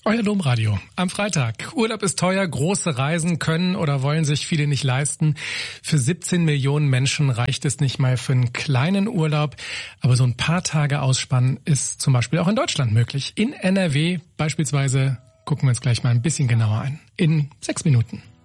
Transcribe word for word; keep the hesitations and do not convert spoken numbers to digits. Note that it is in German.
Euer Domradio am Freitag. Urlaub ist teuer, große Reisen können oder wollen sich viele nicht leisten. Für siebzehn Millionen Menschen reicht es nicht mal für einen kleinen Urlaub. Aber so ein paar Tage Ausspannen ist zum Beispiel auch in Deutschland möglich. In N R W beispielsweise gucken wir uns gleich mal ein bisschen genauer an. In sechs Minuten.